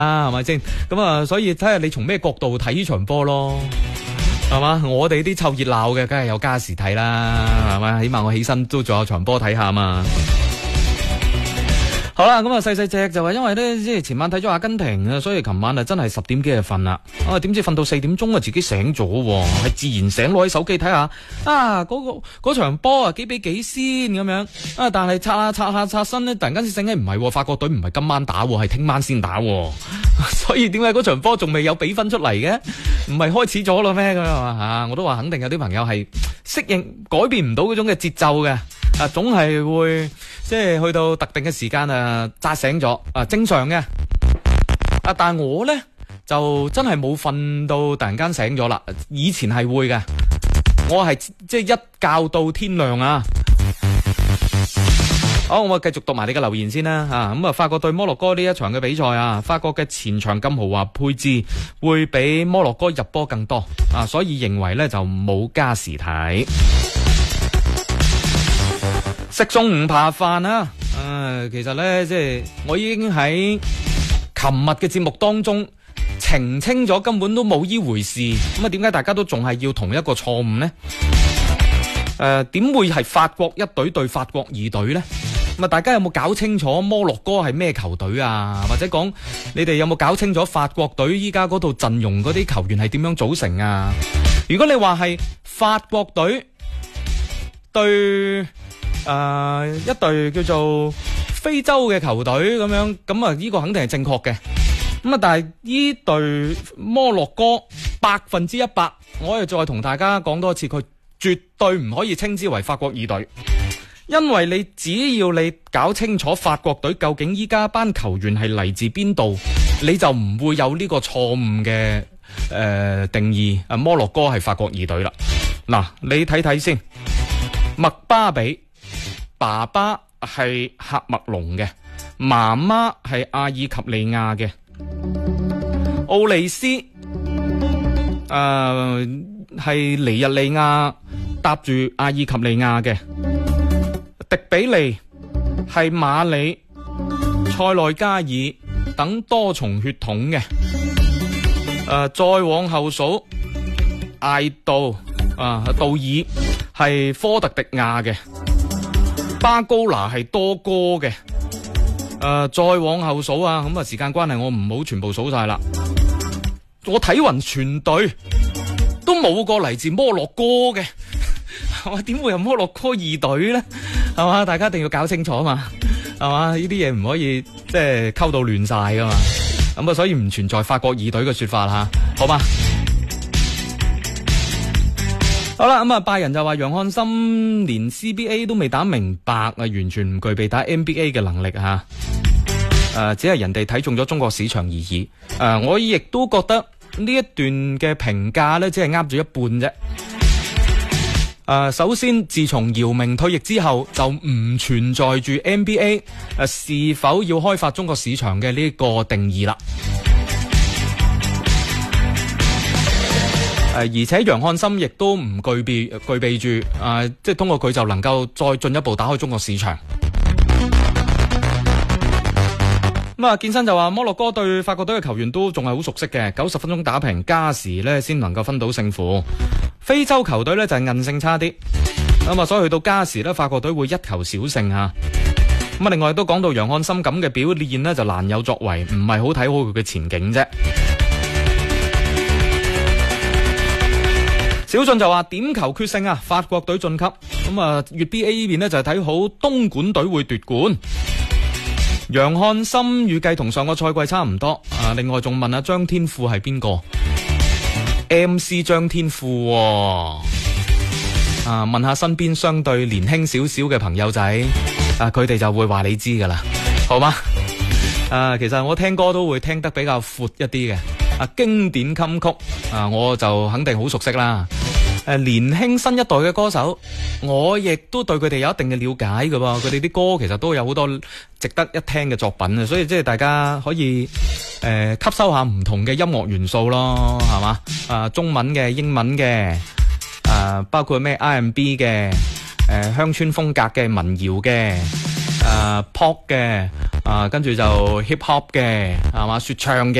係咪先？咁啊，所以睇下你從咩角度睇呢場波咯，係嘛？我哋啲湊熱鬧嘅，梗係有加時睇啦，係咪？起碼我起身都仲有場波睇下嘛。好啦，咁啊細隻就話因為咧，即係前晚睇咗阿根廷啊，所以琴晚啊真係10點幾就瞓啦。點知瞓到4點鐘啊，自己醒咗，係自然醒，攞起手機睇下嗰場波啊幾比幾先咁樣啊，但係刷新咧，突然間先醒起唔係，法國隊唔係今晚打，係聽晚先打，所以點解嗰場波仲未有比分出嚟嘅？唔係開始咗咯咩？咁啊我都話肯定有啲朋友係適應改變唔到嗰種嘅節奏嘅，總係會即係去到特定嘅時間扎醒咗正常嘅。但係我呢就真係冇瞓到突然間醒咗啦，以前係會嘅，我係即係一覺到天亮啊。好，我繼續讀埋你嘅留言先啦。咁啊，法國對摩洛哥呢一場嘅比賽啊，法國嘅前場咁豪華配置會比摩洛哥入波更多所以認為呢就冇加時睇。食餸唔扒飯啊！其實呢，即係我已經喺琴日嘅節目當中澄清咗，根本都冇呢回事。咁啊，點解大家都仲係要同一個錯誤呢？點會係法國一隊對法國2隊呢？咁啊，大家有冇搞清楚摩洛哥係咩球隊啊？或者講你哋有冇搞清楚法國隊依家嗰度陣容嗰啲球員係點樣組成啊？如果你話係法國隊對一隊叫做非洲嘅球隊咁樣，咁啊呢個肯定係正確嘅。咁啊，但係呢隊摩洛哥100%，我又再同大家講多次，佢絕對唔可以稱之為法國2隊，因為你只要你搞清楚法國隊究竟依家班球員係嚟自邊度，你就唔會有呢個錯誤嘅定義。摩洛哥係法國2隊啦。嗱，你睇睇先，麥巴比爸爸係喀麥隆嘅，媽媽係阿爾及利亞嘅。奧利斯係尼日利亞搭住阿爾及利亞嘅。迪比利係馬里、塞內加爾等多重血統嘅。再往後數，艾杜杜爾係科特迪亞嘅。巴高拿係多哥嘅。再往後數咁啊，時間關係我唔好全部數晒啦。我睇勻全隊都冇個嚟自摩洛哥嘅，係嘛？點會有摩洛哥2隊呢？係嘛？大家一定要搞清楚嘛，係嘛？呢啲嘢唔可以即係溝到亂晒噶嘛。咁啊，所以唔存在法國2隊嘅說法吓，好嘛？好啦，咁啊，拜仁就話楊漢森連 CBA 都未打明白完全唔具備打 NBA 嘅能力吓。只係人哋睇中咗中國市場而已。我亦都覺得呢一段嘅評價呢，只係啱咗一半啫。首先，自從姚明退役之後，就唔存在住 NBA 是否要開發中國市場嘅呢個定義啦。而且楊漢森亦都唔具備住即係通過佢就能夠再進一步打開中國市場。咁啊，健身就話摩洛哥對法國隊嘅球員都仲係好熟悉嘅，90分鐘打平，加時呢先能夠分到勝負。非洲球隊呢就係韌性差啲，咁啊，所以去到加時呢，法國隊會1球小勝吓。咁啊，另外都講到楊漢森咁嘅表現呢，就難有作為，唔係好睇好佢嘅前景啫。小俊就話點球決勝法國隊晉級。咁啊，粵 BA 呢邊呢就係睇好東莞隊會奪冠。楊漢森預計同上個賽季差唔多。另外仲問下張天賦係邊個 ？MC 張天賦問下身邊相對年輕少少嘅朋友仔，佢哋就會話你知噶啦，好嗎？其實我聽歌都會聽得比較闊一啲嘅。經典金曲我就肯定好熟悉啦。年輕新一代嘅歌手，我亦都對佢哋有一定嘅了解㗎喎。佢哋啲歌其實都有好多值得一聽嘅作品啊，所以即係大家可以吸收下唔同嘅音樂元素咯，係嘛？中文嘅、英文嘅，包括咩 R&B 嘅，鄉村風格嘅、民謠嘅，pop 嘅， 跟住就 hip hop 嘅，係嘛，說唱嘅。